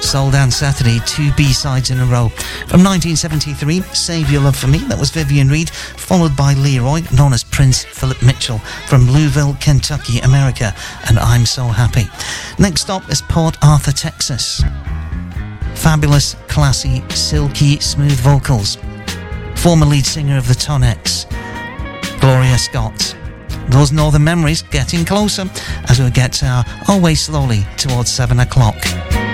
Soul Dance Saturday, 2 B-sides in a row. From 1973, Save Your Love For Me, that was Vivian Reed, followed by Leroy, known as Prince Philip Mitchell, from Louisville, Kentucky, America, and I'm So Happy. Next stop is Port Arthur, Texas. Fabulous, classy, silky, smooth vocals. Former lead singer of the Tonettes, Gloria Scott. Those northern memories getting closer as we get our way slowly towards 7 o'clock.